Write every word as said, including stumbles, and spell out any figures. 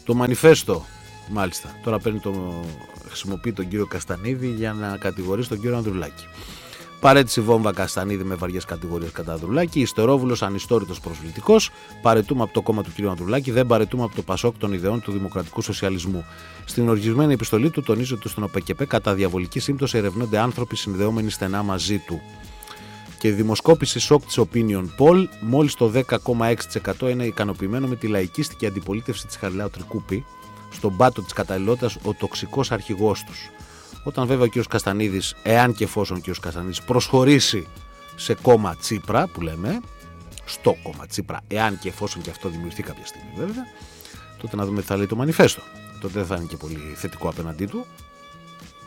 Το μανιφέστο, μάλιστα, τώρα παίρνει το, χρησιμοποιεί τον κύριο Καστανίδη για να κατηγορήσει τον κύριο Ανδρουλάκη. Παρέτηση βόμβα Καστανίδη με βαριές κατηγορίες κατά Ανδρουλάκη. Ιστερόβουλος ανιστόρητος προσβλητικός. Παρετούμε από το κόμμα του κ. Ανδρουλάκη, δεν παρετούμε από το Πασόκ των ιδεών του δημοκρατικού σοσιαλισμού. Στην οργισμένη επιστολή του τονίζει ότι στον ΟΠΕΚΕΠΕ κατά διαβολική σύμπτωση ερευνώνται άνθρωποι συνδεόμενοι στενά μαζί του. Και η δημοσκόπηση σοκ της Opinion Poll, μόλις το δέκα κόμμα έξι τοις εκατό είναι ικανοποιημένο με τη λαϊκίστικη αντιπολίτευση της Χαριλάου Τρικούπη, στον πάτο της καταλληλότητας ο τοξικός αρχηγός τους. Όταν βέβαια ο κ. Καστανίδης, εάν και εφόσον ο κ. Καστανίδης προσχωρήσει σε κόμμα Τσίπρα, που λέμε, στο κόμμα Τσίπρα, εάν και εφόσον και αυτό δημιουργηθεί κάποια στιγμή βέβαια, τότε να δούμε τι θα λέει το μανιφέστο. Τότε δεν θα είναι και πολύ θετικό απέναντί του.